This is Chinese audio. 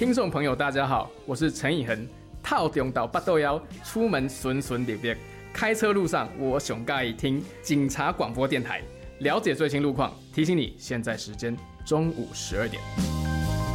听众朋友，大家好，我是陈以恒。套中到八斗腰，出门顺顺利利。开车路上，我上介听警察广播电台，了解最新路况。提醒你，现在时间中午12点。